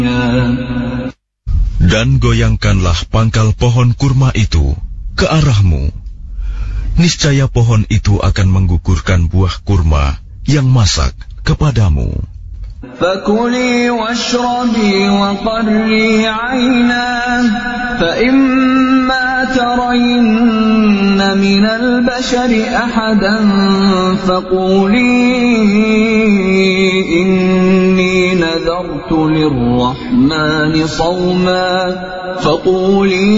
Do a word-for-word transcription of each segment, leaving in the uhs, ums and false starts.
Dan goyangkanlah pangkal pohon kurma itu ke arahmu. Niscaya pohon itu akan menggugurkan buah kurma yang masak kepadamu. فَكُلِي وَاشْرَبِي وَقَرِّي عَيْنًا فَإِمَّا تَرَيِنَّ مِنَ الْبَشَرِ أَحَدًا فَقُولِي إِنِّي نَذَرْتُ لِلرَّحْمَنِ صَوْمًا فَقُولِي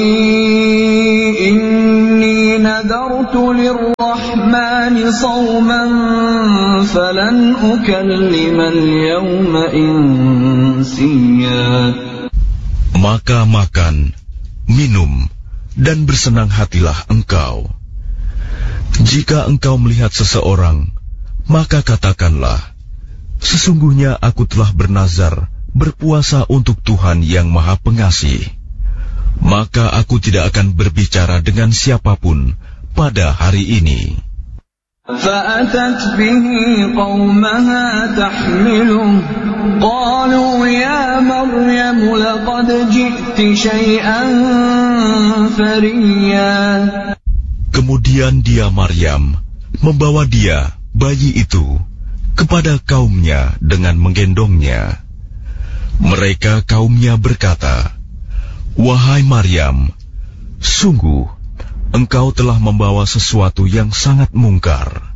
إِنِّي نَذَرْتُ لِلرَّحْمَنِ صَوْمًا فَلَنْ أُكَلِّمَ الْيَوْمَ إِنسِيًّا. Maka makan, minum, dan bersenang hatilah engkau. Jika engkau melihat seseorang, maka katakanlah, sesungguhnya aku telah bernazar berpuasa untuk Tuhan yang Maha Pengasih. Maka aku tidak akan berbicara dengan siapapun pada hari ini. فَأَتَتْ بِهِ قَوْمَهَا تَحْمِلُهُ قَالُوا يَا مَرْيَمُ لَقَدْ جِئْتِ شَيْئًا فَرِيًّا. Kemudian dia Maryam membawa dia, bayi itu, kepada kaumnya dengan menggendongnya. Mereka kaumnya berkata, "Wahai Maryam, sungguh engkau telah membawa sesuatu yang sangat mungkar."